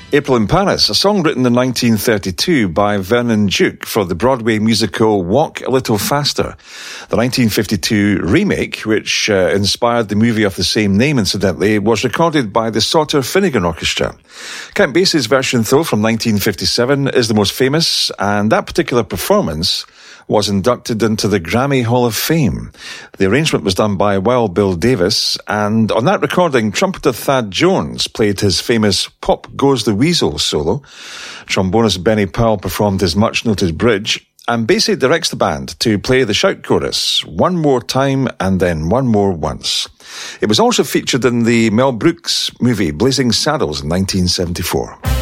April in Paris, a song written in 1932 by Vernon Duke for the Broadway musical Walk a Little Faster. The 1952 remake, which inspired the movie of the same name, incidentally, was recorded by the Sauter Finnegan Orchestra. Count Basie's version, though, from 1957 is the most famous, and that particular performance was inducted into the Grammy Hall of Fame. The arrangement was done by Wild Bill Davis, and on that recording, trumpeter Thad Jones played his famous Pop Goes the Weasel solo. Trombonist Benny Powell performed his much-noted bridge, and Basie directs the band to play the shout chorus, One More Time and then One More Once. It was also featured in the Mel Brooks movie Blazing Saddles in 1974.